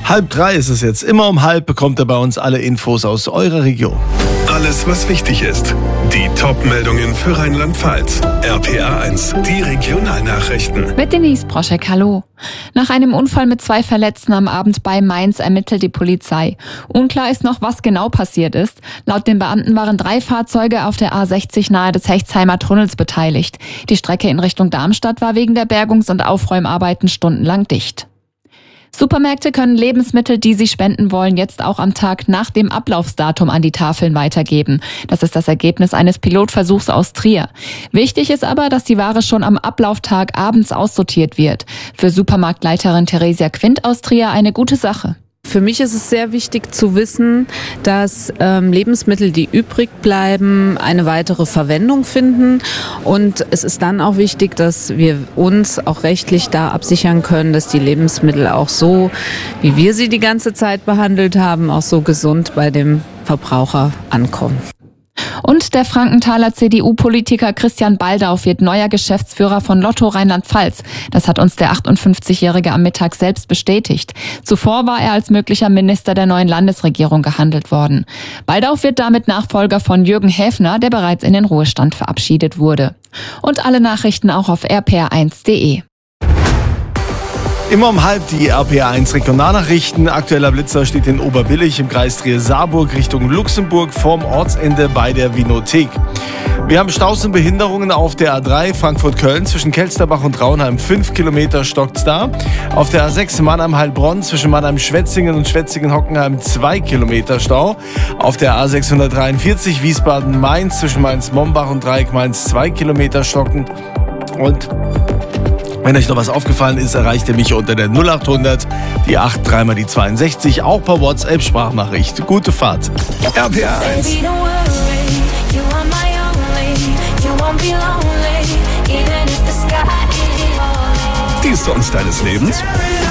2:30 ist es jetzt. Immer um 2:30 bekommt ihr bei uns alle Infos aus eurer Region. Alles, was wichtig ist. Die Top-Meldungen für Rheinland-Pfalz. RPA 1, die Regionalnachrichten. Mit Denise Proschek, hallo. Nach einem Unfall mit 2 Verletzten am Abend bei Mainz ermittelt die Polizei. Unklar ist noch, was genau passiert ist. Laut den Beamten waren 3 Fahrzeuge auf der A60 nahe des Hechtsheimer Tunnels beteiligt. Die Strecke in Richtung Darmstadt war wegen der Bergungs- und Aufräumarbeiten stundenlang dicht. Supermärkte können Lebensmittel, die sie spenden wollen, jetzt auch am Tag nach dem Ablaufsdatum an die Tafeln weitergeben. Das ist das Ergebnis eines Pilotversuchs aus Trier. Wichtig ist aber, dass die Ware schon am Ablauftag abends aussortiert wird. Für Supermarktleiterin Theresia Quint aus Trier eine gute Sache. Für mich ist es sehr wichtig zu wissen, dass Lebensmittel, die übrig bleiben, eine weitere Verwendung finden. Und es ist dann auch wichtig, dass wir uns auch rechtlich da absichern können, dass die Lebensmittel auch so, wie wir sie die ganze Zeit behandelt haben, auch so gesund bei dem Verbraucher ankommen. Und der Frankenthaler CDU-Politiker Christian Baldauf wird neuer Geschäftsführer von Lotto Rheinland-Pfalz. Das hat uns der 58-Jährige am Mittag selbst bestätigt. Zuvor war er als möglicher Minister der neuen Landesregierung gehandelt worden. Baldauf wird damit Nachfolger von Jürgen Häfner, der bereits in den Ruhestand verabschiedet wurde. Und alle Nachrichten auch auf rpr1.de. Immer um 2:30 die RPA 1 Regionalnachrichten. Aktueller Blitzer steht in Oberbillig im Kreis Trier-Saarburg Richtung Luxemburg vorm Ortsende bei der Winothek. Wir haben Staus und Behinderungen auf der A3 Frankfurt-Köln zwischen Kelsterbach und Traunheim. 5 Kilometer stockt's da. Auf der A6 Mannheim-Heilbronn zwischen Mannheim-Schwetzingen und Schwetzingen-Hockenheim 2 Kilometer Stau. Auf der A643 Wiesbaden-Mainz zwischen Mainz-Mombach und Dreieck Mainz 2 Kilometer stocken. Und wenn euch noch was aufgefallen ist, erreicht ihr mich unter der 0800, die 8, 3 mal die 62, auch per WhatsApp-Sprachnachricht. Gute Fahrt. RPA 1. Die Songs deines Lebens?